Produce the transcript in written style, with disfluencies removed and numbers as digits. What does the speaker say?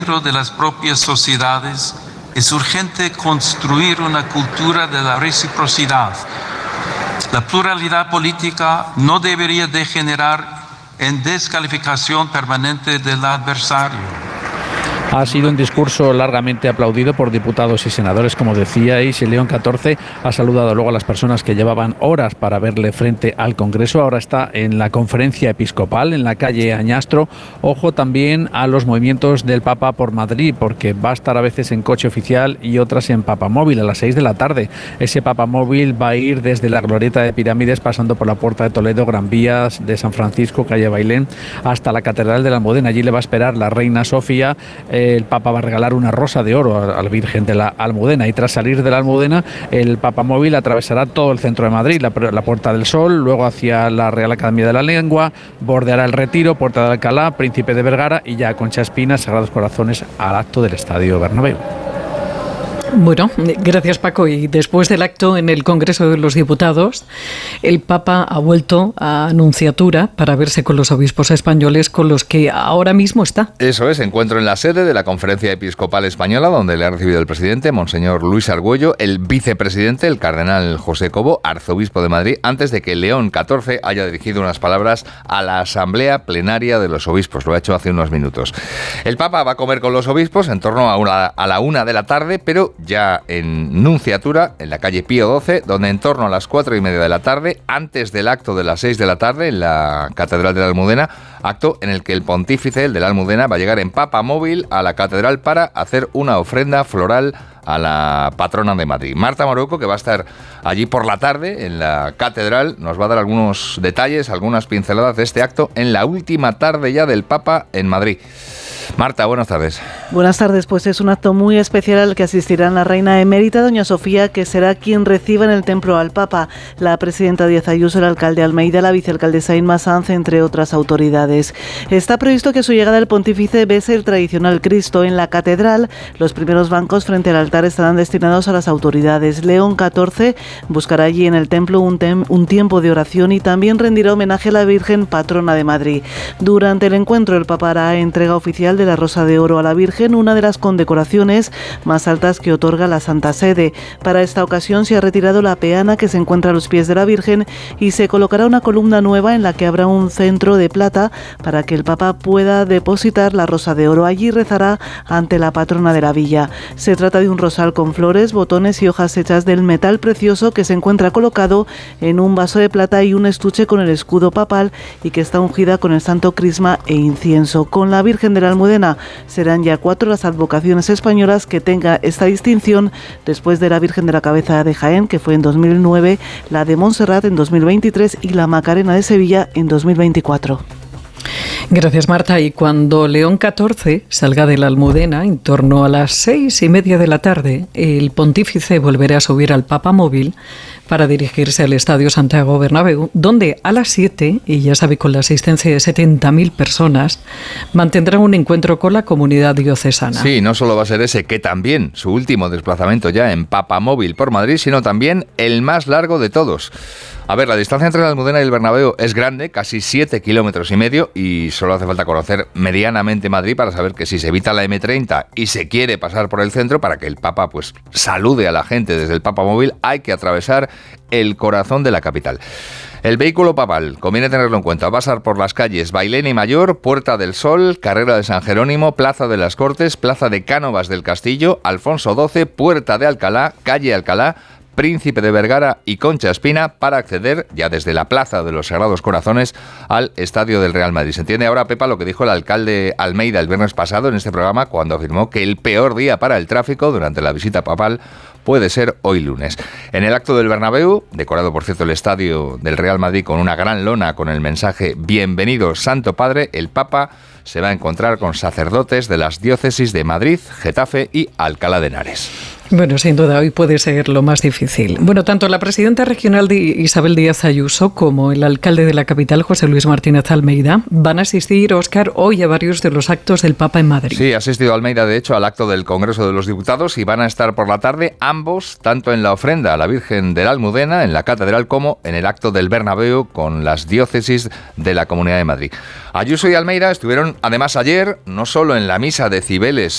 de las propias sociedades, es urgente construir una cultura de la reciprocidad. La pluralidad política no debería degenerar en descalificación permanente del adversario. Ha sido un discurso largamente aplaudido por diputados y senadores, como decíais. León XIV ha saludado luego a las personas que llevaban horas para verle frente al Congreso. Ahora está en la conferencia episcopal, en la calle Añastro. Ojo también a los movimientos del Papa por Madrid, porque va a estar a veces en coche oficial y otras en papamóvil a las 6 de la tarde. Ese papamóvil va a ir desde la Glorieta de Pirámides, pasando por la Puerta de Toledo, Gran Vía de San Francisco, calle Bailén, hasta la Catedral de la Almudena. Allí le va a esperar la reina Sofía. El Papa va a regalar una rosa de oro a la Virgen de la Almudena, y tras salir de la Almudena el papamóvil atravesará todo el centro de Madrid, la Puerta del Sol, luego hacia la Real Academia de la Lengua, bordeará el Retiro, Puerta de Alcalá, Príncipe de Vergara y ya Concha Espina, Sagrados Corazones, al acto del Estadio Bernabéu. Bueno, gracias Paco. Y después del acto en el Congreso de los Diputados, el Papa ha vuelto a Nunciatura para verse con los obispos españoles con los que ahora mismo está. Eso es, encuentro en la sede de la Conferencia Episcopal Española, donde le ha recibido el presidente, Monseñor Luis Argüello, el vicepresidente, el cardenal José Cobo, arzobispo de Madrid, antes de que León XIV haya dirigido unas palabras a la Asamblea Plenaria de los Obispos. Lo ha hecho hace unos minutos. El Papa va a comer con los obispos en torno a la 1 de la tarde, pero ya en Nunciatura, en la calle Pío XII, donde en torno a las 4:30 de la tarde, antes del acto de las 6 de la tarde, en la Catedral de la Almudena, acto en el que el pontífice, el de la Almudena, va a llegar en papamóvil a la catedral para hacer una ofrenda floral a la patrona de Madrid. Marta Maruco, que va a estar allí por la tarde en la catedral, nos va a dar algunos detalles, algunas pinceladas de este acto en la última tarde ya del Papa en Madrid. Marta, buenas tardes. Buenas tardes, pues es un acto muy especial al que asistirán la reina emérita, doña Sofía, que será quien reciba en el templo al Papa, la presidenta Díaz Ayuso, el alcalde Almeida, la vicealcaldesa Inma Sanz, entre otras autoridades. Está previsto que a su llegada el pontífice bese el tradicional Cristo en la catedral. Los primeros bancos frente al altar estarán destinados a las autoridades. León XIV buscará allí en el templo un tiempo de oración y también rendirá homenaje a la Virgen patrona de Madrid. Durante el encuentro, el Papa hará entrega oficial de la Rosa de Oro a la Virgen, una de las condecoraciones más altas que otorga la Santa Sede. Para esta ocasión se ha retirado la peana que se encuentra a los pies de la Virgen y se colocará una columna nueva en la que habrá un centro de plata para que el Papa pueda depositar la Rosa de Oro. Allí rezará ante la patrona de la villa. Se trata de un rosal con flores, botones y hojas hechas del metal precioso que se encuentra colocado en un vaso de plata y un estuche con el escudo papal y que está ungida con el santo crisma e incienso. Con la Virgen de la Almudena serán ya 4 las advocaciones españolas que tenga esta distinción, después de la Virgen de la Cabeza de Jaén, que fue en 2009, la de Montserrat en 2023 y la Macarena de Sevilla en 2024. Gracias, Marta. Y cuando León XIV salga de la Almudena, en torno a las 6:30 de la tarde, el pontífice volverá a subir al papamóvil para dirigirse al Estadio Santiago Bernabéu, donde a las 7, y ya sabe, con la asistencia de 70.000 personas, mantendrá un encuentro con la comunidad diocesana. Sí, no solo va a ser ese, que también su último desplazamiento ya en papamóvil por Madrid, sino también el más largo de todos. A ver, la distancia entre la Almudena y el Bernabéu es grande, casi 7,5 kilómetros, y solo hace falta conocer medianamente Madrid para saber que si se evita la M30 y se quiere pasar por el centro para que el Papa pues salude a la gente desde el papamóvil, hay que atravesar el corazón de la capital. El vehículo papal, conviene tenerlo en cuenta, va a pasar por las calles Bailén y Mayor, Puerta del Sol, Carrera de San Jerónimo, Plaza de las Cortes, Plaza de Cánovas del Castillo, Alfonso XII, Puerta de Alcalá, Calle Alcalá, Príncipe de Vergara y Concha Espina, para acceder ya desde la Plaza de los Sagrados Corazones al Estadio del Real Madrid. Se entiende ahora, Pepa, lo que dijo el alcalde Almeida el viernes pasado en este programa, cuando afirmó que el peor día para el tráfico durante la visita papal puede ser hoy lunes. En el acto del Bernabéu, decorado por cierto el Estadio del Real Madrid con una gran lona con el mensaje "Bienvenido Santo Padre", el Papa se va a encontrar con sacerdotes de las diócesis de Madrid, Getafe y Alcalá de Henares. Bueno, sin duda, hoy puede ser lo más difícil. Bueno, tanto la presidenta regional de Isabel Díaz Ayuso como el alcalde de la capital, José Luis Martínez Almeida, van a asistir, Óscar, hoy a varios de los actos del Papa en Madrid. Sí, ha asistido Almeida, de hecho, al acto del Congreso de los Diputados y van a estar por la tarde ambos, tanto en la ofrenda a la Virgen de la Almudena, en la catedral, como en el acto del Bernabéu con las diócesis de la Comunidad de Madrid. Ayuso y Almeida estuvieron, además, ayer, no solo en la misa de Cibeles